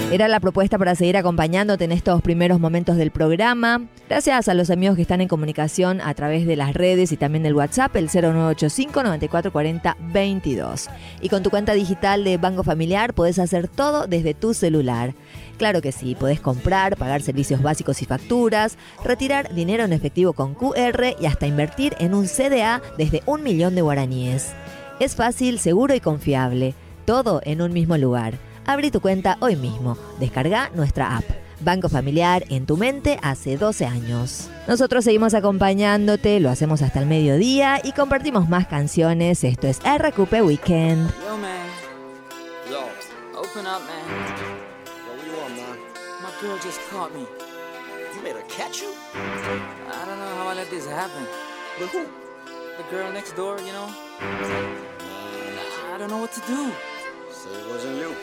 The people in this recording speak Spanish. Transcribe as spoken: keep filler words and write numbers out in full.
Era la propuesta para seguir acompañándote en estos primeros momentos del programa. Gracias a los amigos que están en comunicación a través de las redes y también del WhatsApp, el cero nueve ocho cinco, nueve cuatro cuatro cero, veintidós. Y con tu cuenta digital de Banco Familiar podés hacer todo desde tu celular. Claro que sí, podés comprar, pagar servicios básicos y facturas, retirar dinero en efectivo con Q R y hasta invertir en un C D A desde un millón de guaraníes. Es fácil, seguro y confiable. Todo en un mismo lugar. Abrí tu cuenta hoy mismo. Descarga nuestra app. Banco Familiar en tu mente hace doce años. Nosotros seguimos acompañándote, lo hacemos hasta el mediodía y compartimos más canciones. Esto es R Q P Weekend. Yo, man. Yo. Open up, man. Yo, what do you want, man? My girl just caught me. You made her catch you? I don't know how I let this happen. With who? The girl next door, you know? I don't know what to do. So it wasn't you.